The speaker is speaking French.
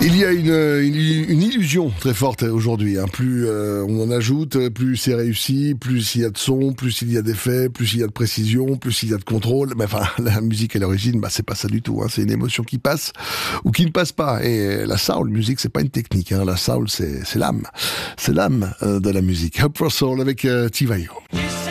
Il y a une illusion très forte aujourd'hui. Plus on en ajoute, plus c'est réussi, plus il y a de son, plus il y a d'effets, plus il y a de précision, plus il y a de contrôle. Mais enfin, la musique à l'origine, c'est pas ça du tout. C'est une émotion qui passe ou qui ne passe pas. Et la soul music, c'est pas une technique. La soul, c'est l'âme. C'est l'âme de la musique. Up for Soul avec Tivayo.